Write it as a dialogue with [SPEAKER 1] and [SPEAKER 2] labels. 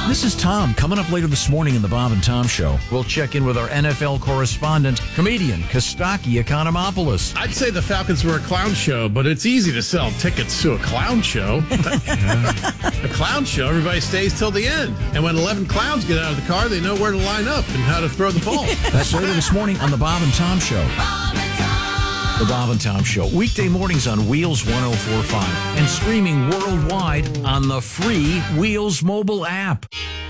[SPEAKER 1] This is Tom. Coming up later this morning in the Bob and Tom Show, we'll check in with our NFL correspondent, comedian Kostaki Economopoulos.
[SPEAKER 2] I'd say the Falcons were a clown show, but it's easy to sell tickets to a clown show. A clown show, everybody stays till the end. And when 11 clowns get out of the car, they know where to line up and how to throw the ball.
[SPEAKER 1] That's later this morning on the Bob and Tom Show. The Bob and Tom Show, weekday mornings on Wheels 104.5 and streaming worldwide on the free Wheels mobile app.